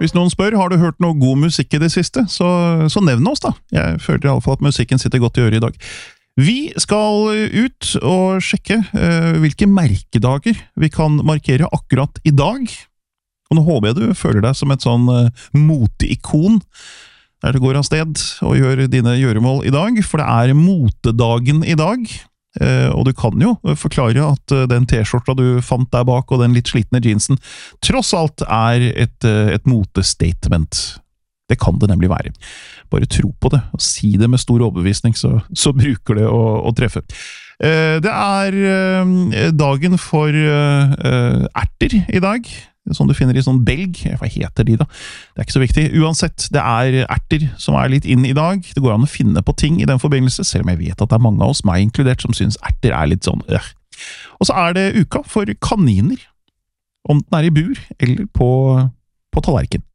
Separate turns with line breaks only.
Hvis noen spør, har du hørt noe god musikk i det siste, så nevn oss da. Jeg føler i alle fall at musikken sitter godt i øret i dag. Vi skal ut og sjekke hvilke merkedager vi kan markere akkurat i dag. Og nå håper jeg du føler deg som et sånn moteikon, der det går av sted og gjør dine gjøremål i dag, for det er motedagen i dag. Og du kan jo forklare at den t-skjorta du fant der bak og den litt slitne jeansen tross alt er et motestatement. Det kan det nemlig være. Bare tro på det og si det med stor overbevisning, så bruker det å treffe. Det er dagen for erter i dag, som du finner i sånn belg. Hva heter de da? Det er ikke så viktig. Uansett, det er erter som er litt inn i dag. Det går an å finne på ting i den forbindelse, selv om jeg vet at det er mange av oss, meg inkludert, som synes erter er litt sånn Og så er det uka for kaniner, om den er i bur eller på tallerken.